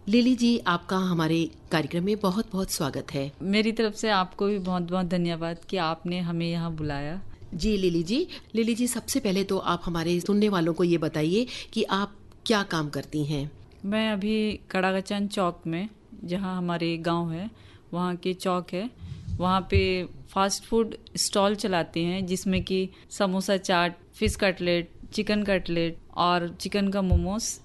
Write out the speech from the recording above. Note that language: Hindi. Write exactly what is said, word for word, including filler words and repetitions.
लिली जी, आपका हमारे कार्यक्रम में बहुत बहुत स्वागत है। मेरी तरफ से आपको भी बहुत बहुत धन्यवाद कि आपने हमें यहाँ बुलाया। जी लिली जी, लिली जी सबसे पहले तो आप हमारे सुनने वालों को ये बताइए कि आप क्या काम करती हैं। मैं अभी कड़ागचन चौक में, जहाँ हमारे गांव है, वहाँ के चौक है, वहाँ पे फास्ट फूड स्टॉल चलाते हैं, जिसमें कि samosa chaat, fish cutlet, chicken cutlet और चिकन का मोमोस